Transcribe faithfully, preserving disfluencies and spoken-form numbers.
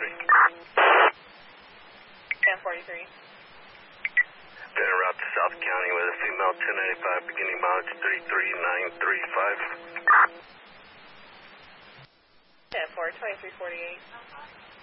forty-three. ten forty-three. Then en route to South County with a female ten eighty-five, beginning mileage three three nine three five. ten four, twenty-three forty-eight.